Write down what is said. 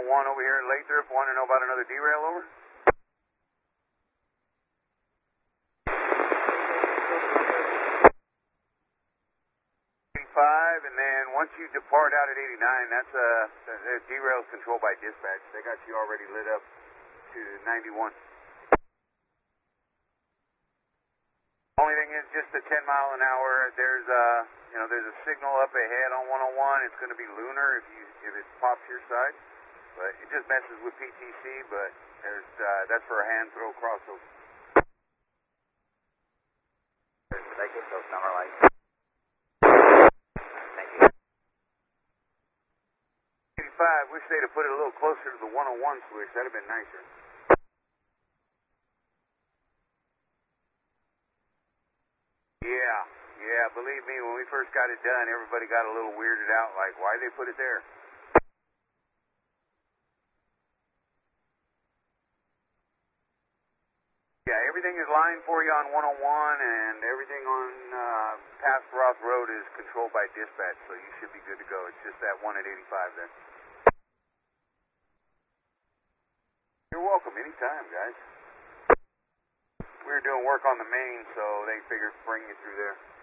over here in Lathrop. Want to know about another derail, over? 85, and then once you depart out at 89, that's the derail is controlled by dispatch. They got you already lit up to 91. Only thing is just a 10 mile an hour. There's a signal up ahead on 101. It's going to be lunar if it pops your side, but it just messes with PTC. But that's for a hand throw crossover. They get those summer lights. Thank you. 85. Wish they'd have put it a little closer to the 101 switch. That'd have been nicer. Yeah, believe me, when we first got it done, everybody got a little weirded out, like, why they put it there? Yeah, everything is lined for you on 101, and everything on past Roth Road is controlled by dispatch, so you should be good to go. It's just that one at 85 there. You're welcome, anytime, guys. We were doing work on the main, so they figured bring you through there.